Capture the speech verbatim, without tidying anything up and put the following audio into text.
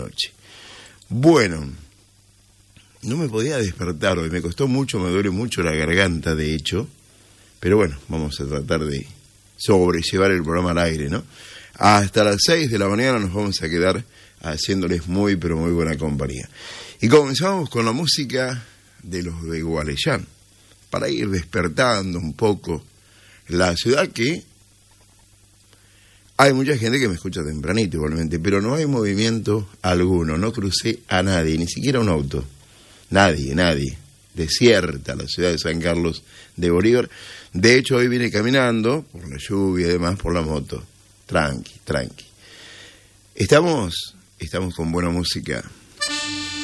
noche. Bueno, no me podía despertar hoy, me costó mucho, me duele mucho la garganta, de hecho, pero bueno, vamos a tratar de sobrellevar el programa al aire, ¿no? Hasta las seis de la mañana nos vamos a quedar haciéndoles muy, pero muy buena compañía. Y comenzamos con la música de los de Gualeyán, para ir despertando un poco la ciudad, que hay mucha gente que me escucha tempranito igualmente, pero no hay movimiento alguno, no crucé a nadie, ni siquiera un auto, nadie, nadie, desierta la ciudad de San Carlos de Bolívar. De hecho, hoy vine caminando, por la lluvia y demás, por la moto, tranqui, tranqui. Estamos, estamos con buena música.